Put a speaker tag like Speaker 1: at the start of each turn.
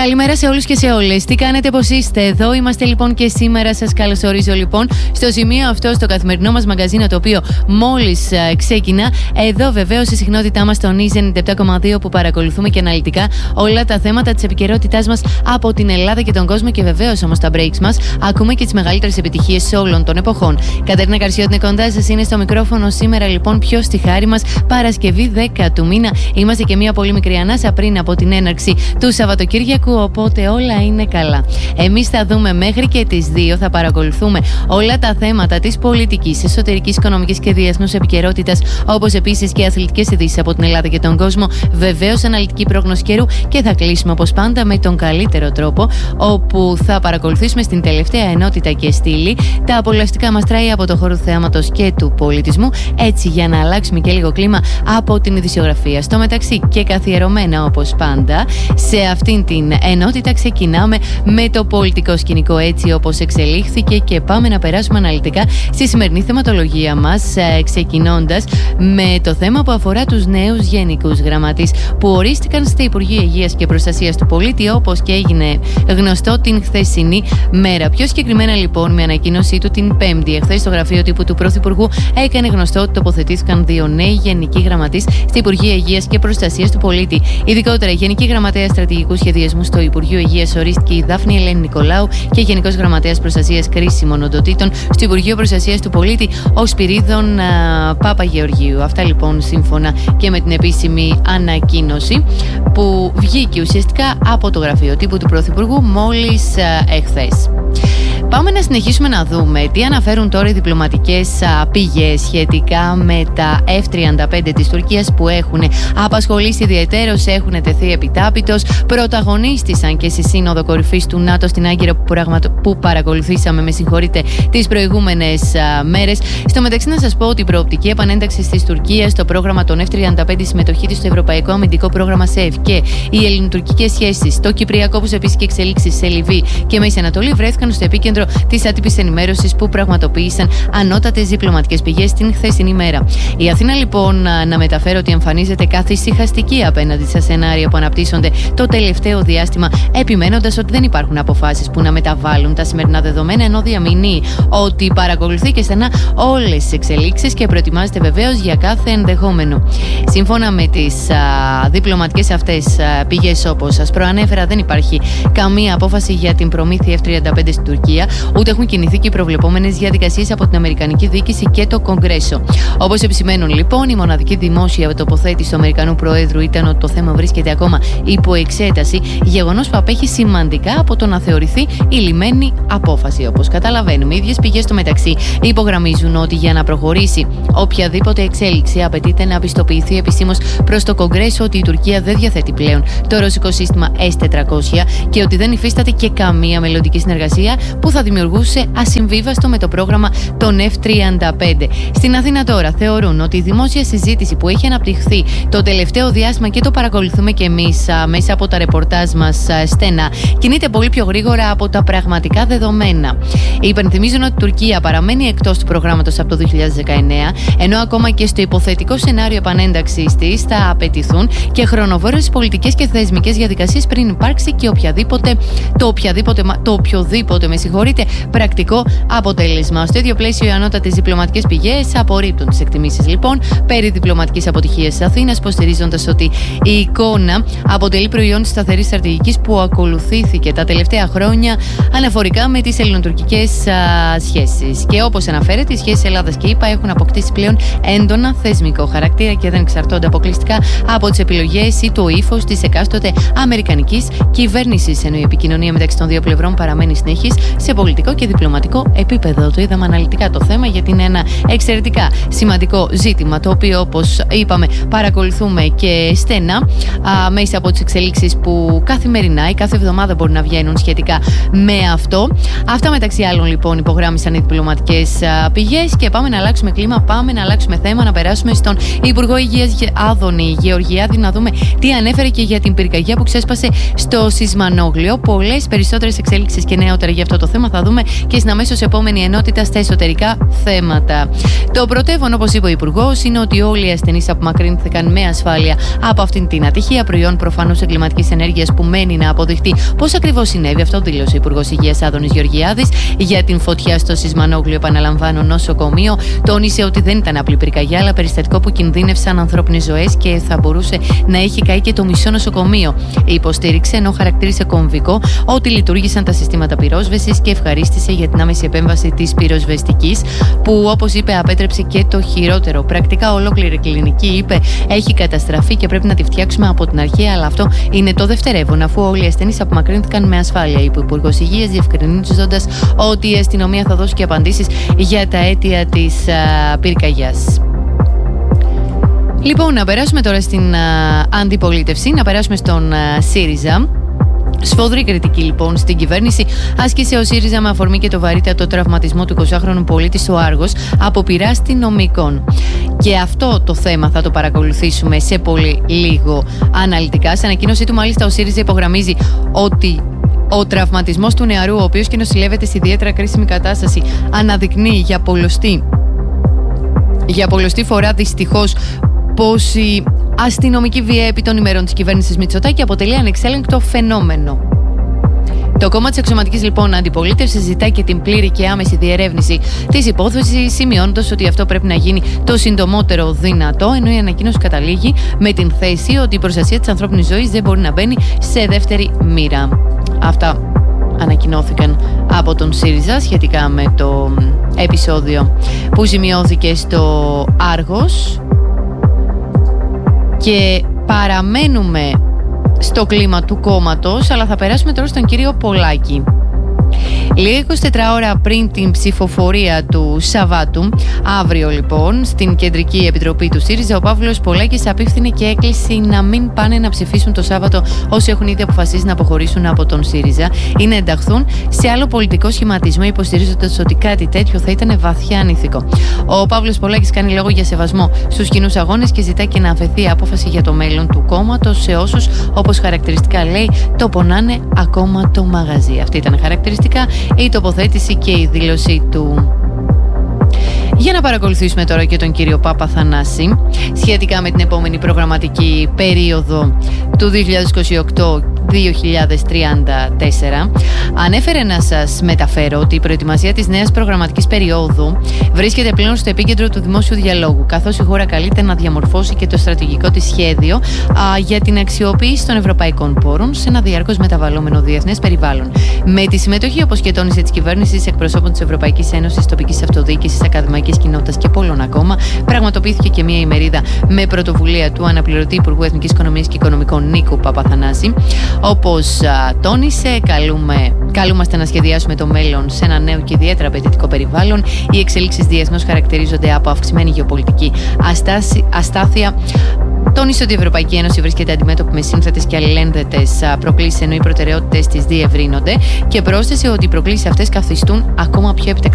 Speaker 1: Καλημέρα σε όλους και σε όλες. Τι κάνετε, πώς είστε? Εδώ είμαστε λοιπόν και σήμερα. Σας καλωσορίζω λοιπόν στο σημείο αυτό, στο καθημερινό μας μαγκαζίνο, το οποίο μόλις ξεκινά. Εδώ βεβαίως η συχνότητά μας τονίζει 97,2, που παρακολουθούμε και αναλυτικά όλα τα θέματα της επικαιρότητάς μας από την Ελλάδα και τον κόσμο, και βεβαίως όμως τα breaks μας ακούμε και τις μεγαλύτερες επιτυχίες όλων των εποχών. Κατερίνα Καρσιώτη κοντά σας, είναι στο μικρόφωνο σήμερα λοιπόν πιο στη χάρη μας, Παρασκευή 10 του μήνα. Είμαστε και μια πολύ μικρή ανάσα πριν από την έναρξη του Σαββατοκύριακου, οπότε όλα είναι καλά. Εμείς θα δούμε μέχρι και τις 2, θα παρακολουθούμε όλα τα θέματα της πολιτικής, εσωτερικής, οικονομικής και διεθνούς επικαιρότητας, όπως επίσης και αθλητικές ειδήσεις από την Ελλάδα και τον κόσμο, βεβαίως αναλυτική πρόγνωση καιρού, και θα κλείσουμε όπως πάντα με τον καλύτερο τρόπο, όπου θα παρακολουθήσουμε στην τελευταία ενότητα και στήλη τα απολαυστικά μας τράει από το χώρο του θεάματος και του πολιτισμού, έτσι για να αλλάξουμε και λίγο κλίμα από την ειδησιογραφία. Στο μεταξύ και καθιερωμένα όπως πάντα σε αυτήν την ενότητα ξεκινάμε με το πολιτικό σκηνικό έτσι όπως εξελίχθηκε, και πάμε να περάσουμε αναλυτικά στη σημερινή θεματολογία μας, ξεκινώντας με το θέμα που αφορά τους νέους γενικούς γραμματείς που ορίστηκαν στο Υπουργείο Υγείας και Προστασίας του Πολίτη, όπως και έγινε γνωστό την χθεσινή μέρα. Πιο συγκεκριμένα λοιπόν, με ανακοίνωσή του την Πέμπτη, εχθές στο γραφείο τύπου του Πρωθυπουργού έκανε γνωστό ότι τοποθετήθηκαν 2 νέοι γενικοί γραμματείς στο Υπουργείο Υγείας και Προστασίας του Πολίτη. Ειδικότερα, Γενική Γραμματέα Στρατηγικού Σχεδιασμού στο Υπουργείο Υγείας ορίστηκε η Δάφνη Ελένη Νικολάου, και Γενικός Γραμματέας Προστασίας Κρίσιμων Οντοτήτων στο Υπουργείο Προστασίας του Πολίτη ο Σπυρίδων Παπαγεωργίου. Αυτά λοιπόν σύμφωνα και με την επίσημη ανακοίνωση που βγήκε ουσιαστικά από το γραφείο τύπου του Πρωθυπουργού μόλις εχθές. Πάμε να συνεχίσουμε να δούμε τι αναφέρουν τώρα οι διπλωματικές πηγές σχετικά με τα F-35 της Τουρκίας που έχουν απασχολήσει ιδιαιτέρως, έχουν τεθεί επιτάπητος, πρωταγωνίστησαν και στη Σύνοδο Κορυφής του ΝΑΤΟ στην Άγκυρα που παρακολουθήσαμε, τις προηγούμενες μέρες. Στο μεταξύ, να σας πω ότι η προοπτική επανένταξη της Τουρκίας στο πρόγραμμα των F-35, η συμμετοχή της στο Ευρωπαϊκό Αμυντικό Πρόγραμμα ΣΕΦ και οι ελληνοτουρκικές σχέσεις, το Κυπριακό, όπως επίσης και εξελίξεις σε Λιβύη και Μέση Ανατολή, βρέθηκαν στο επίκεντρο της άτυπης ενημέρωσης που πραγματοποίησαν ανώτατες διπλωματικές πηγές την χθεσινή μέρα. Η Αθήνα λοιπόν να μεταφέρει ότι εμφανίζεται καθησυχαστική απέναντι στα σενάρια που αναπτύσσονται το τελευταίο διάστημα, επιμένοντας ότι δεν υπάρχουν αποφάσεις που να μεταβάλουν τα σημερινά δεδομένα, ενώ διαμηνύει ότι παρακολουθεί και στενά όλες τις εξελίξεις και προετοιμάζεται βεβαίως για κάθε ενδεχόμενο. Σύμφωνα με τις διπλωματικές αυτές πηγές, όπως σας προανέφερα, δεν υπάρχει καμία απόφαση για την προμήθεια F-35 στην Τουρκία, ούτε έχουν κινηθεί και οι προβλεπόμενες διαδικασίες από την Αμερικανική διοίκηση και το Κογκρέσο. Όπως επισημαίνουν λοιπόν, η μοναδική δημόσια τοποθέτηση του Αμερικανού Προέδρου ήταν ότι το θέμα βρίσκεται ακόμα υπό εξέταση, γεγονός που απέχει σημαντικά από το να θεωρηθεί η λυμμένη απόφαση. Όπως καταλαβαίνουμε, οι ίδιες πηγές στο μεταξύ υπογραμμίζουν ότι για να προχωρήσει οποιαδήποτε εξέλιξη απαιτείται να πιστοποιηθεί επισήμως προς το Κογκρέσο ότι η Τουρκία δεν διαθέτει πλέον το ρωσικό σύστημα S-400 και ότι δεν υφίσταται και καμία μελλοντική συνεργασία που θα δημιουργούσε ασυμβίβαστο με το πρόγραμμα των F-35. Στην Αθήνα τώρα θεωρούν ότι η δημόσια συζήτηση που έχει αναπτυχθεί το τελευταίο διάστημα, και το παρακολουθούμε και εμείς μέσα από τα ρεπορτάζ μας στενά, κινείται πολύ πιο γρήγορα από τα πραγματικά δεδομένα. Υπενθυμίζουν ότι η Τουρκία παραμένει εκτός του προγράμματος από το 2019, ενώ ακόμα και στο υποθετικό σενάριο επανένταξης της θα απαιτηθούν και χρονοβόρες πολιτικές και θεσμικές διαδικασίες πριν υπάρξει και οποιοδήποτε πρακτικό αποτέλεσμα. Στο ίδιο πλαίσιο, οι ανώτατες διπλωματικές πηγές απορρίπτουν τις εκτιμήσεις λοιπόν περί διπλωματικής αποτυχίας της Αθήνας, υποστηρίζοντας ότι η εικόνα αποτελεί προϊόν της σταθερής στρατηγικής που ακολουθήθηκε τα τελευταία χρόνια αναφορικά με τις ελληνοτουρκικές σχέσεις. Και όπως αναφέρεται, οι σχέσεις Ελλάδας και ΗΠΑ έχουν αποκτήσει πλέον έντονα θεσμικό χαρακτήρα και δεν εξαρτώνται αποκλειστικά από τις επιλογές ή το ύφος της εκάστοτε αμερικανικής κυβέρνησης, ενώ η επικοινωνία μεταξύ των δύο πλευρών παραμένει συνεχής σε πολιτικό και διπλωματικό επίπεδο. Το είδαμε αναλυτικά το θέμα, γιατί είναι ένα εξαιρετικά σημαντικό ζήτημα, το οποίο, όπως είπαμε, παρακολουθούμε και στενά μέσα από τις εξελίξεις που καθημερινά ή κάθε εβδομάδα μπορεί να βγαίνουν σχετικά με αυτό. Αυτά μεταξύ άλλων λοιπόν υπογράμμισαν οι διπλωματικές πηγές, και πάμε να αλλάξουμε κλίμα, πάμε να αλλάξουμε θέμα, να περάσουμε στον Υπουργό Υγείας Άδωνη Γεωργιάδη, να δούμε τι ανέφερε και για την πυρκαγιά που ξέσπασε στο Σισμανόγλιο. Πολλές περισσότερες εξέλιξεις και νεότερα για αυτό το θέμα θέμα θα δούμε και στην αμέσως επόμενη ενότητα στα εσωτερικά θέματα. Το πρωτεύον, όπως είπε ο Υπουργός, είναι ότι όλοι οι ασθενείς απομακρύνθηκαν με ασφάλεια από αυτήν την ατυχία, προϊόν προφανώς εγκληματικής ενέργειας που μένει να αποδειχτεί πώς ακριβώς συνέβη. Αυτό δήλωσε ο Υπουργός Υγείας Άδωνης Γεωργιάδης. Για την φωτιά στο Σισμανόγλιο, επαναλαμβάνω, νοσοκομείο, τόνισε ότι δεν ήταν απλή πυρκαγιά, αλλά περιστατικό που κινδύνευσαν ανθρώπινες ζωές και θα μπορούσε να έχει καεί και το μισό νοσοκομείο. Υποστήριξε, ενώ χαρακτήρισε κομβικό, ότι λειτουργήσαν τα συστήματα πυρόσβεσης και ευχαρίστησε για την άμεση επέμβαση της πυροσβεστικής, που όπως είπε απέτρεψε και το χειρότερο. Πρακτικά ολόκληρη κλινική, είπε, έχει καταστραφεί και πρέπει να τη φτιάξουμε από την αρχή, αλλά αυτό είναι το δευτερεύον, αφού όλοι οι ασθενείς απομακρύνθηκαν με ασφάλεια, είπε ο Υπουργός Υγείας, διευκρινίζοντας ότι η αστυνομία θα δώσει και απαντήσεις για τα αίτια της πυρκαγιάς. Λοιπόν, να περάσουμε τώρα στην αντιπολίτευση, να περάσουμε στον ΣΥΡΙΖΑ. Σφόδρη κριτική λοιπόν στην κυβέρνηση άσκησε ο ΣΥΡΙΖΑ με αφορμή και το βαρύτατο τραυματισμό του 20χρονου πολίτη στο Άργος από πυρά αστυνομικών. Και αυτό το θέμα θα το παρακολουθήσουμε σε πολύ λίγο αναλυτικά. Σε ανακοίνωσή του, μάλιστα, ο ΣΥΡΙΖΑ υπογραμμίζει ότι ο τραυματισμός του νεαρού, ο οποίος και νοσηλεύεται σε ιδιαίτερα κρίσιμη κατάσταση, αναδεικνύει για πολλωστή φορά δυστυχώς πως η αστυνομική βία επί των ημερών της κυβέρνησης Μητσοτάκη αποτελεί ανεξέλεγκτο φαινόμενο. Το κόμμα της αξιωματικής λοιπόν αντιπολίτευσης ζητά και την πλήρη και άμεση διερεύνηση της υπόθεσης, σημειώνοντας ότι αυτό πρέπει να γίνει το συντομότερο δυνατό, ενώ η ανακοίνωση καταλήγει με την θέση ότι η προστασία της ανθρώπινης ζωής δεν μπορεί να μπαίνει σε δεύτερη μοίρα. Αυτά ανακοινώθηκαν από τον ΣΥΡΙΖΑ σχετικά με το επεισόδιο που σημειώθηκε στο Άργος. Και παραμένουμε στο κλίμα του κόμματος, αλλά θα περάσουμε τώρα στον κύριο Πολάκη. Λίγα 24 ώρα πριν την ψηφοφορία του Σαββάτου, αύριο λοιπόν, στην Κεντρική Επιτροπή του ΣΥΡΙΖΑ, ο Παύλος Πολάκης απίφθινε και έκλεισε να μην πάνε να ψηφίσουν το Σάββατο όσοι έχουν ήδη αποφασίσει να αποχωρήσουν από τον ΣΥΡΙΖΑ ή να ενταχθούν σε άλλο πολιτικό σχηματισμό, υποστηρίζοντας ότι κάτι τέτοιο θα ήταν βαθιά ανήθικο. Ο Παύλος Πολάκης κάνει λόγο για σεβασμό στους κοινούς αγώνες και ζητά και να αφαιθεί απόφαση για το μέλλον του κόμματος σε όσους, όπως χαρακτηριστικά λέει, το πονάνε ακόμα το μαγαζί. Αυτή ήταν χαρακτηριστικά η τοποθέτηση και η δήλωση του. Για να παρακολουθήσουμε τώρα και τον κύριο Παπαθανάση σχετικά με την επόμενη προγραμματική περίοδο του 2028-2034. Ανέφερε να σας μεταφέρω ότι η προετοιμασία της νέας προγραμματικής περίοδου βρίσκεται πλέον στο επίκεντρο του δημόσιου διαλόγου, καθώς η χώρα καλείται να διαμορφώσει και το στρατηγικό της σχέδιο για την αξιοποίηση των ευρωπαϊκών πόρων σε ένα διαρκώς μεταβαλλόμενο διεθνές περιβάλλον. Με τη συμμετοχή, όπως και τόνισε, της κυβέρνησης, εκπροσώπων της Ευρωπαϊκής Ένωσης, τοπικής αυτοδιοίκησης, ακαδημαϊκής κοινότητας και πολλών ακόμα, πραγματοποιήθηκε και μια ημερίδα με πρωτοβουλία του αναπληρωτή Υπουργού Εθνικής Οικονομίας και Οικονομικών Νίκου Παπαθανάση. Όπως τόνισε, καλούμαστε να σχεδιάσουμε το μέλλον σε ένα νέο και ιδιαίτερα απαιτητικό περιβάλλον. Οι εξελίξεις διεθνώς χαρακτηρίζονται από αυξημένη γεωπολιτική αστάθεια. Τόνισε ότι η Ευρωπαϊκή Ένωση βρίσκεται αντιμέτωπη με σύνθετες και αλληλένδετες προκλήσεις, ενώ οι προτεραιότητες της διευρύνονται, και πρόσθεσε ότι οι προκλήσεις αυτές καθιστούν ακόμα πιο επιτακτικές